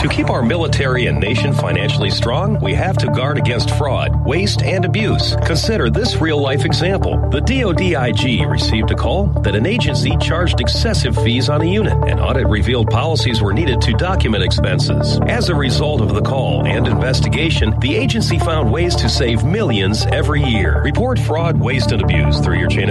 To keep our military and nation financially strong, we have to guard against fraud, waste, and abuse. Consider this real-life example. The DoDIG received a call that an agency charged excessive fees on a unit. An audit revealed policies were needed to document expenses. As a result of the call and investigation, the agency found ways to save millions every year. Report fraud, waste, and abuse through your chain of